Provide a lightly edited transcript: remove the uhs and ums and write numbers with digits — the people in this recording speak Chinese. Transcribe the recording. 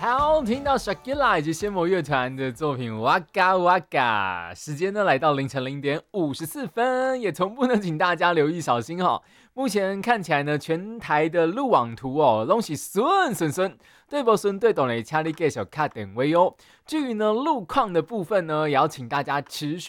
好，听到 Shakira 以及仙魔乐团的作品《Waka Waka》，时间呢来到凌晨0:54，也同步呢，请大家留意小心哈。目前看起来呢，全台的路网图哦，都是顺，对不顺对懂嘞，请你继续卡点位哦。至于呢路况的部分呢，也要请大家持续